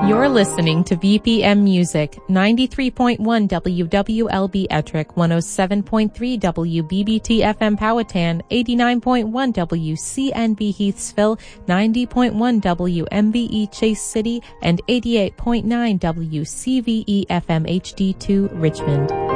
You're listening to VPM Music, 93.1 WWLB Ettrick, 107.3 WBBT FM Powhatan, 89.1 WCNB Heathsville, 90.1 WMBE Chase City, and 88.9 WCVE FM HD2 Richmond.